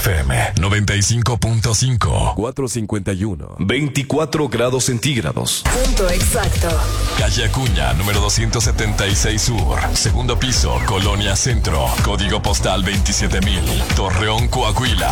FM 95.5. 451. 24 grados centígrados. Punto exacto. Calle Acuña, número 276 Sur. Segundo piso, Colonia Centro. Código postal 27000. Torreón, Coahuila.